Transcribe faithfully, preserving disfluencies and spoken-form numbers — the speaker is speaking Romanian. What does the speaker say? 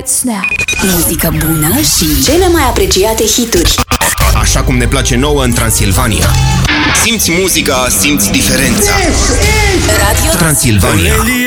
Snap. Muzică bună și cele mai apreciate hituri. Așa cum ne place nouă în Transilvania. Simți muzica, simți diferența. Radio Transilvania.